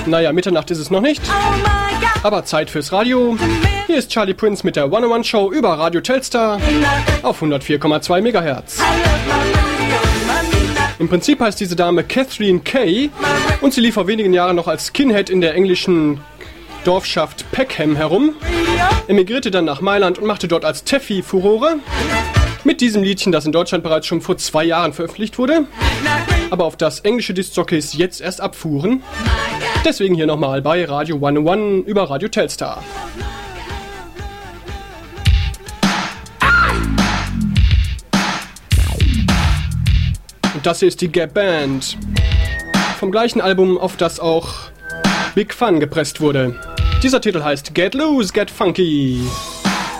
Naja, Mitternacht ist es noch nicht, aber Zeit fürs Radio. Hier ist Charlie Prince mit der 101 Show über Radio Telstar auf 104,2 MHz. Im Prinzip heißt diese Dame Catherine Kay und sie lief vor wenigen Jahren noch als Skinhead in der englischen Dorfschaft Peckham herum, emigrierte dann nach Mailand und machte dort als Teffi Furore. Mit diesem Liedchen, das in Deutschland bereits schon vor 2 Jahren veröffentlicht wurde, aber auf das englische Discjockeys jetzt erst abfuhren. Deswegen hier nochmal bei Radio 101 über Radio Telstar. Und das hier ist die Gap Band. Vom gleichen Album, auf das auch Big Fun gepresst wurde. Dieser Titel heißt Get Loose, Get Funky.